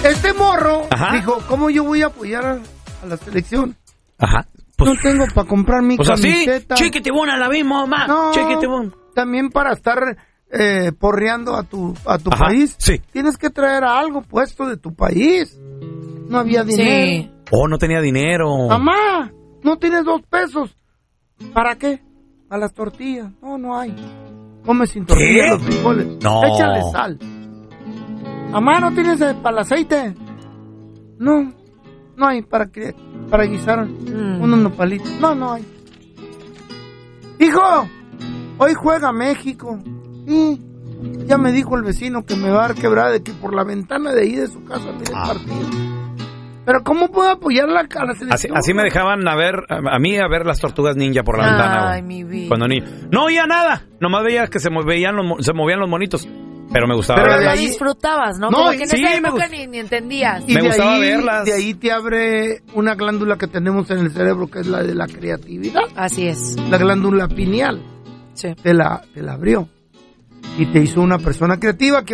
Este morro Ajá. dijo, ¿cómo yo voy a apoyar a la selección? Ajá. Pues, no tengo para comprar mi camiseta. Así, chiquitibón a la misma, mamá. No, Chiquitibón. también para estar porreando a tu Ajá, país. sí. Tienes que traer algo puesto de tu país. No había dinero. Sí. Oh, no tenía dinero. Mamá, no tienes 2 pesos. ¿Para qué? A las tortillas. No hay. Come sin tortillas los frijoles. No. Échale sal. Mamá, ¿no tienes para el aceite? No hay para guisar unos nopalitos. No hay. Hijo, hoy juega México. Sí, ya me dijo el vecino que me va a dar quebrada de que por la ventana de ahí de su casa mire el partido. Pero ¿cómo puedo apoyar a la selección? Así me dejaban a mí a ver las tortugas ninja por la ventana. Ay, mi vida. Cuando no oía nada. Nomás veía que se movían los monitos. Pero me gustaba Pero verlas. lo disfrutabas, ¿no? No, Como que en sí, esa me época ni entendías. Y me de gustaba ahí, verlas. De ahí te abre una glándula que tenemos en el cerebro, que es la de la creatividad. Así es. La glándula pineal. Sí. Te la abrió. Y te hizo una persona creativa que